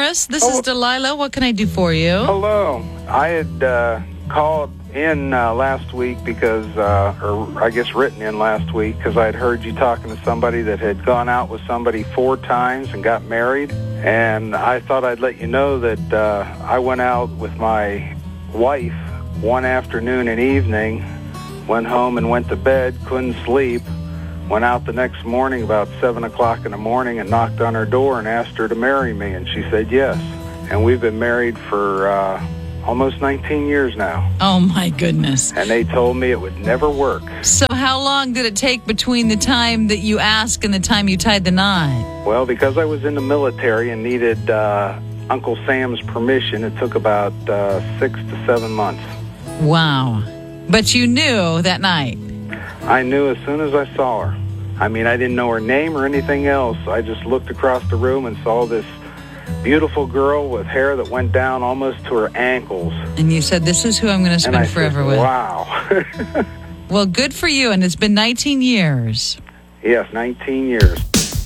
Morris. This is Delilah. What can I do for you? Hello. I had called in last week because, or I guess written in last week, because I had heard you talking to somebody that had gone out with somebody 4 times and got married. And I thought I'd let you know that I went out with my wife one afternoon and evening, went home and went to bed, couldn't sleep, went out the next morning about 7 o'clock in the morning and knocked on her door and asked her to marry me, and she said yes. And we've been married for almost 19 years now. Oh, my goodness. And they told me it would never work. So how long did it take between the time that you asked and the time you tied the knot? Well, because I was in the military and needed Uncle Sam's permission, it took about 6 to 7 months. Wow. But you knew that night? I knew as soon as I saw her. I mean, I didn't know her name or anything else. I just looked across the room and saw this beautiful girl with hair that went down almost to her ankles. And you said, this is who I'm going to spend forever with. Wow. Well, good for you, and it's been 19 years. Yes, 19 years.